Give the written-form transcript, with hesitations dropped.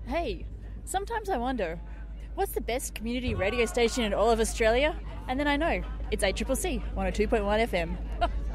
Hey, sometimes I wonder, what's the best community radio station in all of Australia? And then I know, it's ACCC 102.1 FM.